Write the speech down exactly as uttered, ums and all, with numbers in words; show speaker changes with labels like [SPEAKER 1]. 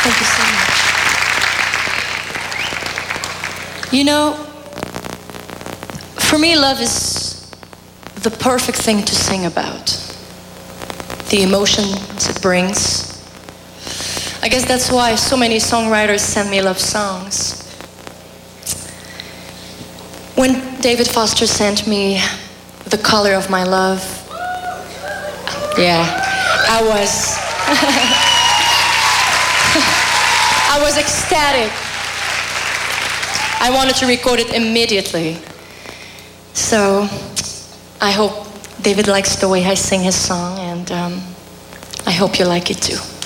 [SPEAKER 1] Thank you so much. You know, for me, love is the perfect thing to sing about. The emotions it brings. I guess that's why so many songwriters send me love songs. When David Foster sent me The Color of My Love, yeah, I was, I was ecstatic. I wanted to record it immediately. So I hope David likes the way I sing his song, and um, I hope you like it too.